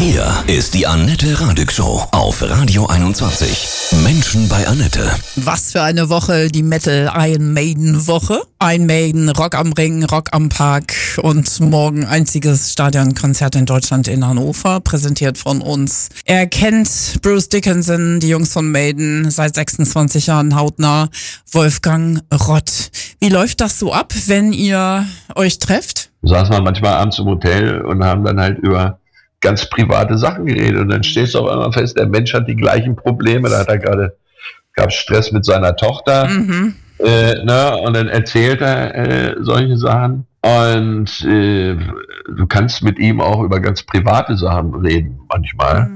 Hier ist die Annette Radig Show auf Radio 21. Menschen bei Annette. Was für eine Woche, die Metal Iron Maiden Woche. Iron Maiden, Rock am Ring, Rock am Park und morgen einziges Stadionkonzert in Deutschland in Hannover, präsentiert von uns. Er kennt Bruce Dickinson, die Jungs von Maiden, seit 26 Jahren hautnah. Wolfgang Rott. Wie läuft das so ab, wenn ihr euch trefft? Saßen wir manchmal abends im Hotel und haben dann halt über ganz private Sachen geredet und dann stehst du auf einmal fest, der Mensch hat die gleichen Probleme, da hat er gerade, gab Stress mit seiner Tochter, und dann erzählt er solche Sachen und du kannst mit ihm auch über ganz private Sachen reden manchmal,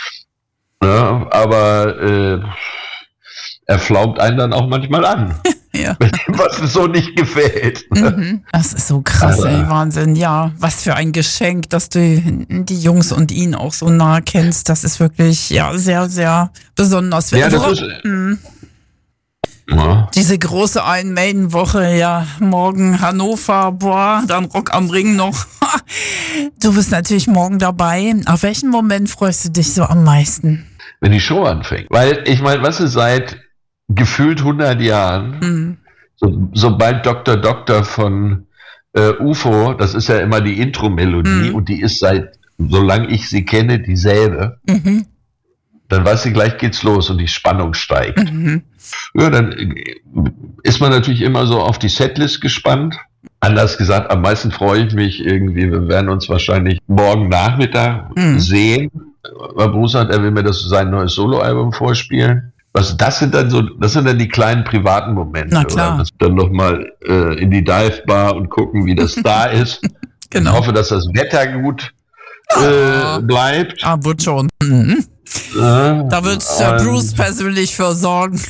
aber er flaumt einen dann auch manchmal an. Ja. Was so nicht gefällt. Das ist so krass, ey, Wahnsinn. Ja, was für ein Geschenk, dass du die Jungs und ihn auch so nah kennst. Das ist wirklich, ja, sehr, sehr besonders. Ja, das ist, diese große Iron Maiden Woche, ja, morgen Hannover, dann Rock am Ring noch. Du bist natürlich morgen dabei. Auf welchen Moment freust du dich so am meisten? Wenn die Show anfängt. Weil, ich meine, was ist seit gefühlt 100 Jahren, sobald Dr. von UFO, das ist ja immer die Intro-Melodie und die ist solange ich sie kenne, dieselbe, dann weißt du, gleich geht's los und die Spannung steigt. Ja, dann ist man natürlich immer so auf die Setlist gespannt. Anders gesagt, am meisten freue ich mich irgendwie, wir werden uns wahrscheinlich morgen Nachmittag sehen. Weil Bruce sagt, er will mir sein neues Soloalbum vorspielen. Das sind dann die kleinen privaten Momente. Na klar. Oder? Dann nochmal in die Dive-Bar und gucken, wie das da ist. Genau. Ich hoffe, dass das Wetter gut bleibt. Wird schon. Da wird Bruce persönlich für sorgen.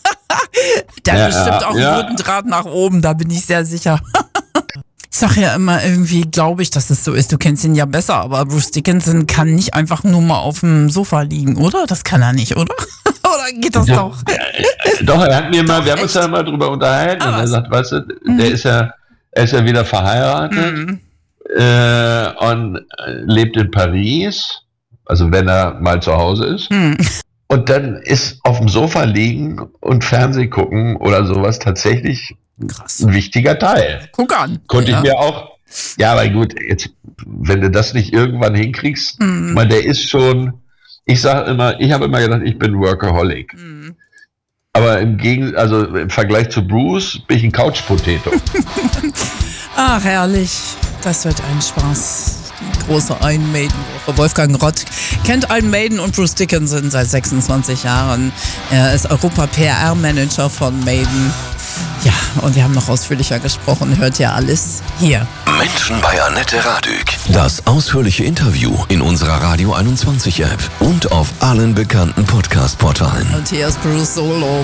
Der hat bestimmt auch einen guten Draht nach oben, da bin ich sehr sicher. Ich sag ja immer irgendwie, glaube ich, dass es so ist. Du kennst ihn ja besser, aber Bruce Dickinson kann nicht einfach nur mal auf dem Sofa liegen, oder? Das kann er nicht, oder? Oder geht das doch? Doch, wir haben uns ja mal drüber unterhalten und er sagt, weißt du, er ist ja wieder verheiratet und lebt in Paris, also wenn er mal zu Hause ist. Und dann ist auf dem Sofa liegen und Fernsehen gucken oder sowas tatsächlich ein wichtiger Teil. Guck an. Konnte ich mir auch. Ja, aber gut, jetzt, wenn du das nicht irgendwann hinkriegst, weil der ist schon, ich habe immer gedacht, ich bin Workaholic. Aber im Vergleich zu Bruce bin ich ein Couch-Potato. Ach, herrlich. Das wird ein Spaß. Die große Iron Maiden-Woche. Wolfgang Rott kennt Iron Maiden und Bruce Dickinson seit 26 Jahren. Er ist Europa-PR-Manager von Maiden. Ja, und wir haben noch ausführlicher gesprochen. Hört ja alles hier. Menschen bei Annette Radig. Das ausführliche Interview in unserer Radio 21 App und auf allen bekannten Podcast-Portalen. Und hier ist Bruce Solo.